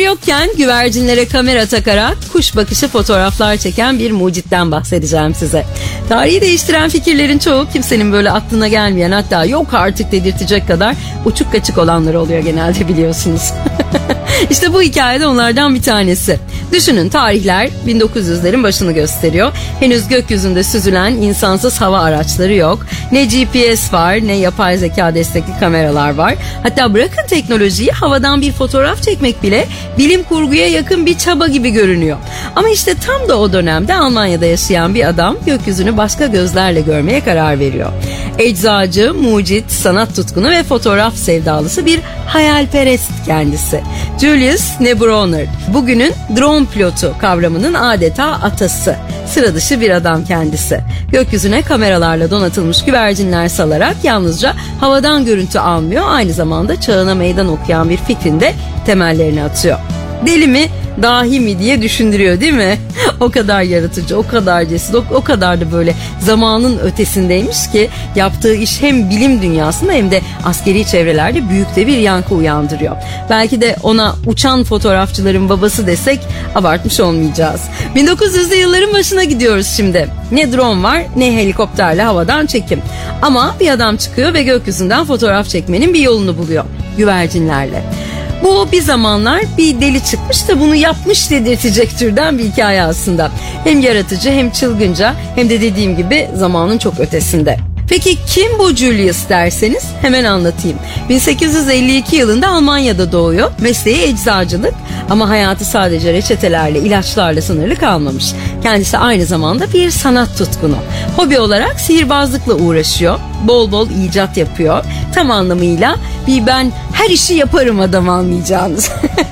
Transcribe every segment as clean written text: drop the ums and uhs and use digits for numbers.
yokken güvercinlere kamera takarak kuş bakışı fotoğraflar çeken bir mucitten bahsedeceğim size. Tarihi değiştiren fikirlerin çoğu kimsenin böyle aklına gelmeyen, hatta yok artık dedirtecek kadar uçuk kaçık olanları oluyor genelde, biliyorsunuz. İşte bu hikayede onlardan bir tanesi. Düşünün, tarihler 1900'lerin başını gösteriyor. Henüz gökyüzünde süzülen insansız hava araçları yok. Ne GPS var, ne yapay zeka destekli kameralar var. Hatta bırakın teknolojiyi, havadan bir fotoğraf çekmek bile bilim kurguya yakın bir çaba gibi görünüyor. Ama işte tam da o dönemde Almanya'da yaşayan bir adam gökyüzünü başka gözlerle görmeye karar veriyor. Eczacı, mucit, sanat tutkunu ve fotoğraf sevdalısı bir hayalperest kendisi. Julius Neubronner, bugünün drone pilotu kavramının adeta atası. Sıra dışı bir adam kendisi. Gökyüzüne kameralarla donatılmış güvercinler salarak yalnızca havadan görüntü almıyor, aynı zamanda çağına meydan okuyan bir fikrin de temellerini atıyor. Deli mi, dahi mi diye düşündürüyor değil mi? O kadar yaratıcı, o kadar cesur, o kadar da böyle zamanın ötesindeymiş ki yaptığı iş hem bilim dünyasında hem de askeri çevrelerde büyük de bir yankı uyandırıyor. Belki de ona uçan fotoğrafçıların babası desek abartmış olmayacağız. 1900'lü yılların başına gidiyoruz şimdi. Ne drone var, ne helikopterle havadan çekim. Ama bir adam çıkıyor ve gökyüzünden fotoğraf çekmenin bir yolunu buluyor. Güvercinlerle. Bu bir zamanlar bir deli çıkmış da bunu yapmış dedirtecek türden bir hikaye aslında. Hem yaratıcı, hem çılgınca, hem de dediğim gibi zamanın çok ötesinde. Peki kim bu Julius derseniz hemen anlatayım. 1852 yılında Almanya'da doğuyor. Mesleği eczacılık ama hayatı sadece reçetelerle, ilaçlarla sınırlı kalmamış. Kendisi aynı zamanda bir sanat tutkunu. Hobi olarak sihirbazlıkla uğraşıyor. Bol bol icat yapıyor. Tam anlamıyla bir ben her işi yaparım adam anlayacağınız.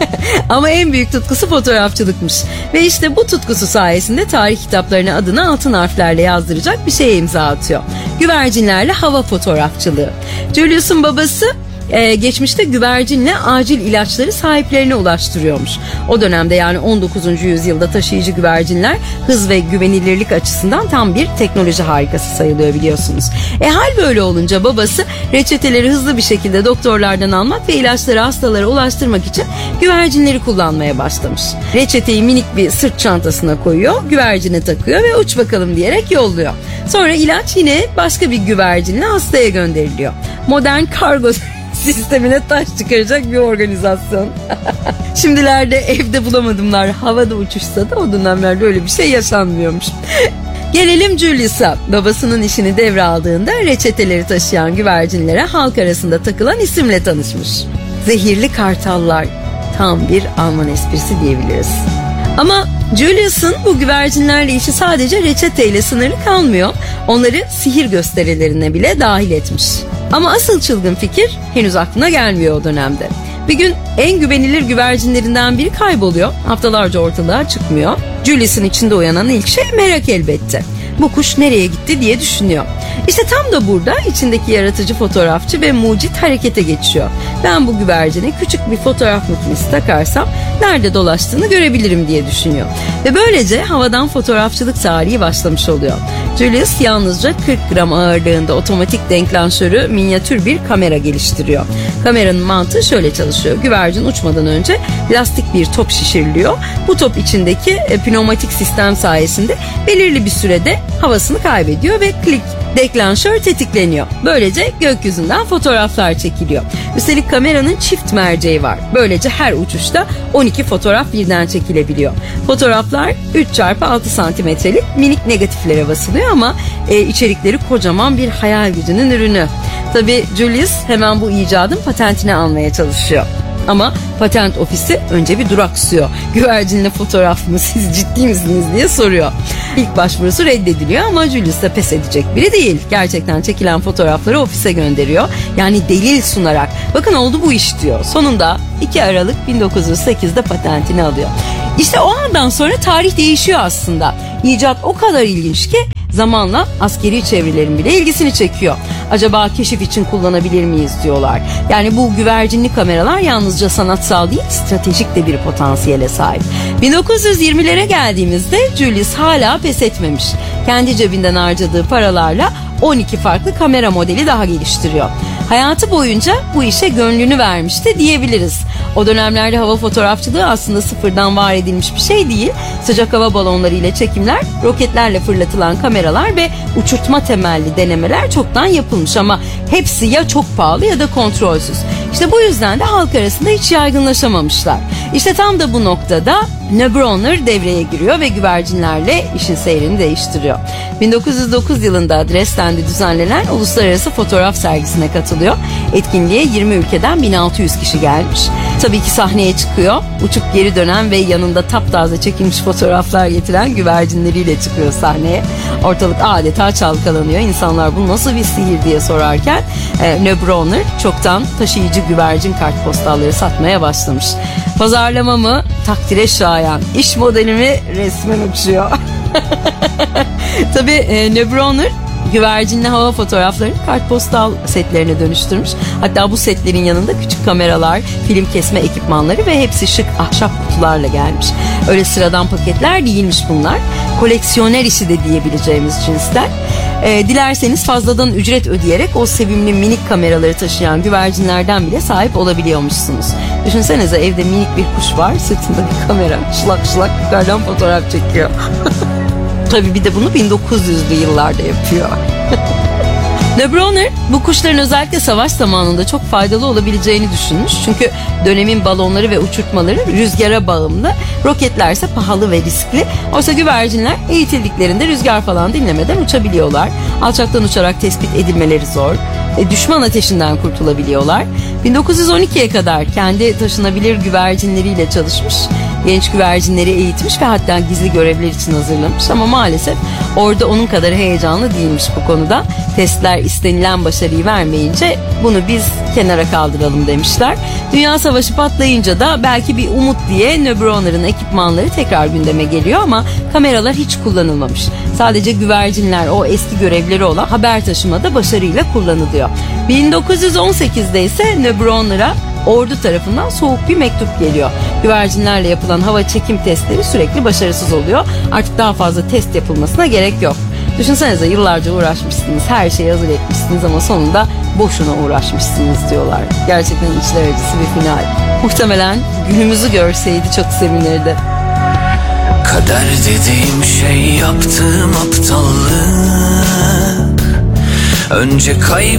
Ama en büyük tutkusu fotoğrafçılıkmış. Ve işte bu tutkusu sayesinde tarih kitaplarına adını altın harflerle yazdıracak bir şeye imza atıyor. Güvercinlerle hava fotoğrafçılığı. Julius'un babası geçmişte güvercinle acil ilaçları sahiplerine ulaştırıyormuş. O dönemde, yani 19. yüzyılda taşıyıcı güvercinler hız ve güvenilirlik açısından tam bir teknoloji harikası sayılıyor, biliyorsunuz. Hal böyle olunca babası reçeteleri hızlı bir şekilde doktorlardan almak ve ilaçları hastalara ulaştırmak için güvercinleri kullanmaya başlamış. Reçeteyi minik bir sırt çantasına koyuyor, güvercine takıyor ve uç bakalım diyerek yolluyor. Sonra ilaç yine başka bir güvercinle hastaya gönderiliyor. Modern kargo sistemine taş çıkaracak bir organizasyon. Şimdilerde evde bulamadımlar, havada uçuşsa da o dönemlerde öyle bir şey yaşanmıyormuş. Gelelim Julius'a. Babasının işini devraldığında reçeteleri taşıyan güvercinlere halk arasında takılan isimle tanışmış. Zehirli kartallar. Tam bir Alman esprisi diyebiliriz. Ama Julius'un bu güvercinlerle işi sadece reçeteyle sınırlı kalmıyor. Onları sihir gösterilerine bile dahil etmiş. Ama asıl çılgın fikir henüz aklına gelmiyor o dönemde. Bir gün en güvenilir güvercinlerinden biri kayboluyor. Haftalarca ortalığa çıkmıyor. Julius'un içinde uyanan ilk şey merak elbette. Bu kuş nereye gitti diye düşünüyor. İşte tam da burada içindeki yaratıcı fotoğrafçı ve mucit harekete geçiyor. Ben bu güvercine küçük bir fotoğraf makinesi takarsam nerede dolaştığını görebilirim diye düşünüyor. Ve böylece havadan fotoğrafçılık tarihi başlamış oluyor. Julius yalnızca 40 gram ağırlığında otomatik denklanşörü minyatür bir kamera geliştiriyor. Kameranın mantığı şöyle çalışıyor. Güvercin uçmadan önce lastik bir top şişiriliyor. Bu top içindeki pneumatik sistem sayesinde belirli bir sürede havasını kaybediyor ve klik, deklanşör tetikleniyor. Böylece gökyüzünden fotoğraflar çekiliyor. Üstelik kameranın çift merceği var. Böylece her uçuşta 12 fotoğraf birden çekilebiliyor. Fotoğraflar 3x6 santimetrelik minik negatiflere basılıyor ama içerikleri kocaman bir hayal gücünün ürünü. Tabii Julius hemen bu icadın patentini almaya çalışıyor. Ama patent ofisi önce bir duraksıyor. Güvercinle fotoğraf mı, siz ciddi misiniz diye soruyor. İlk başvurusu reddediliyor ama Julius da pes edecek biri değil. Gerçekten çekilen fotoğrafları ofise gönderiyor. Yani delil sunarak bakın oldu bu iş diyor. Sonunda 2 Aralık 1908'de patentini alıyor. İşte o andan sonra tarih değişiyor aslında. İcat o kadar ilginç ki zamanla askeri çevrelerin bile ilgisini çekiyor. Acaba keşif için kullanabilir miyiz diyorlar. Yani bu güvercinli kameralar yalnızca sanatsal değil, stratejik de bir potansiyele sahip. 1920'lere geldiğimizde Julius hala pes etmemiş. Kendi cebinden harcadığı paralarla 12 farklı kamera modeli daha geliştiriyor. Hayatı boyunca bu işe gönlünü vermişti diyebiliriz. O dönemlerde hava fotoğrafçılığı aslında sıfırdan var edilmiş bir şey değil. Sıcak hava balonları ile çekimler, roketlerle fırlatılan kameralar ve uçurtma temelli denemeler çoktan yapılmış ama hepsi ya çok pahalı ya da kontrolsüz. İşte bu yüzden de halk arasında hiç yaygınlaşamamışlar. İşte tam da bu noktada Neubrunner devreye giriyor ve güvercinlerle işin seyrini değiştiriyor. 1909 yılında Dresden'de düzenlenen uluslararası fotoğraf sergisine katılıyor. Etkinliğe 20 ülkeden 1600 kişi gelmiş. Tabii ki sahneye çıkıyor. Uçup geri dönen ve yanında taptaze çekilmiş fotoğraflar getiren güvercinleriyle çıkıyor sahneye. Ortalık adeta çalkalanıyor. İnsanlar bu nasıl bir sihir diye sorarken Neubrunner çoktan taşıyıcı güvercin kartpostalları satmaya başlamış. Pazarlama mı? Takdire şayan. İş modeli mi? Resmen uçuyor. Tabii Neubrunner güvercinli hava fotoğraflarını kartpostal setlerine dönüştürmüş. Hatta bu setlerin yanında küçük kameralar, film kesme ekipmanları ve hepsi şık ahşap kutularla gelmiş. Öyle sıradan paketler değilmiş bunlar. Koleksiyoner işi de diyebileceğimiz cinsler. Dilerseniz fazladan ücret ödeyerek o sevimli minik kameraları taşıyan güvercinlerden bile sahip olabiliyormuşsunuz. Düşünsenize, evde minik bir kuş var, sırtında bir kamera, şılak şılak yukarıdan fotoğraf çekiyor. Tabii bir de bunu 1900'lü yıllarda yapıyor. Neubrunner bu kuşların özellikle savaş zamanında çok faydalı olabileceğini düşünmüş. Çünkü dönemin balonları ve uçurtmaları rüzgara bağımlı, roketlerse pahalı ve riskli. Oysa güvercinler eğitildiklerinde rüzgar falan dinlemeden uçabiliyorlar. Alçaktan uçarak tespit edilmeleri zor. Düşman ateşinden kurtulabiliyorlar. 1912'ye kadar kendi taşınabilir güvercinleriyle çalışmış. Genç güvercinleri eğitmiş ve hatta gizli görevler için hazırlamış ama maalesef orada onun kadar heyecanlı değilmiş bu konuda. Testler istenilen başarıyı vermeyince bunu biz kenara kaldıralım demişler. Dünya Savaşı patlayınca da belki bir umut diye Neubrunner'ın ekipmanları tekrar gündeme geliyor ama kameralar hiç kullanılmamış. Sadece güvercinler o eski görevleri olan haber taşımada başarıyla kullanılıyor. 1918'de ise Neubrunner'a ordu tarafından soğuk bir mektup geliyor. Güvercinlerle yapılan hava çekim testleri sürekli başarısız oluyor. Artık daha fazla test yapılmasına gerek yok. Düşünsenize, yıllarca uğraşmışsınız, her şeyi hazır etmişsiniz ama sonunda boşuna uğraşmışsınız diyorlar. Gerçekten içler acısı bir final. Muhtemelen günümüzü görseydi çok sevinirdi. Kader dediğim şey yaptığım aptallık. Önce